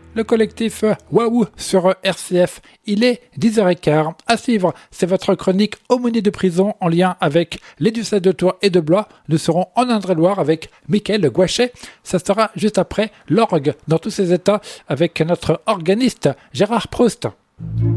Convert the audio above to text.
Le collectif Waouh sur RCF. Il est 10h15. À suivre, c'est votre chronique Aumônier de prison en lien avec les diocèses de Tours et de Blois. Nous serons en Indre-et-Loire avec Mickaël Gouachet. Ça sera juste après l'orgue dans tous ses états avec notre organiste Gérard Proust.